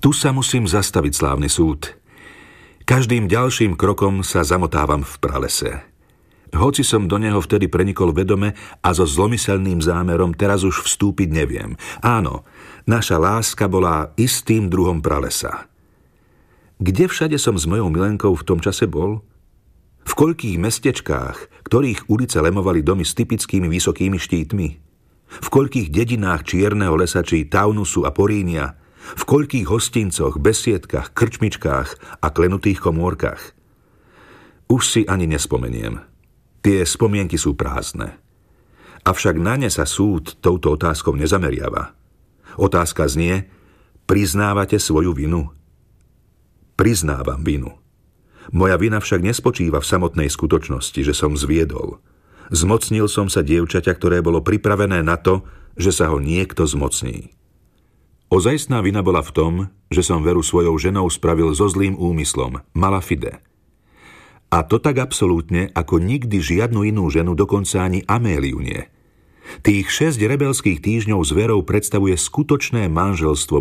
Tu sa musím zastaviť, slávny súd. Každým ďalším krokom sa zamotávam v pralese. Hoci som do neho vtedy prenikol vedome a so zlomyselným zámerom, teraz už vstúpiť neviem. Áno, naša láska bola istým druhom pralesa. Kde všade som s mojou milenkou v tom čase bol? V koľkých mestečkách, ktorých ulice lemovali domy s typickými vysokými štítmi? V koľkých dedinách Čierneho lesa či Taunusu a Porínia? V koľkých hostincoch, besiedkach, krčmičkách a klenutých komórkach? Už si ani nespomeniem. Tie spomienky sú prázdne. Avšak na ne sa súd touto otázkou nezameriava. Otázka znie: priznávate svoju vinu? Priznávam vinu. Moja vina však nespočíva v samotnej skutočnosti, že som zviedol. Zmocnil som sa dievčaťa, ktoré bolo pripravené na to, že sa ho niekto zmocní. Ozajstná vina bola v tom, že som Veru svojou ženou spravil so zlým úmyslom, mala fide. A to tak absolútne, ako nikdy žiadnu inú ženu, dokonca ani Améliu nie. Tých 6 rebelských týždňov s Verou predstavuje skutočné manželstvo,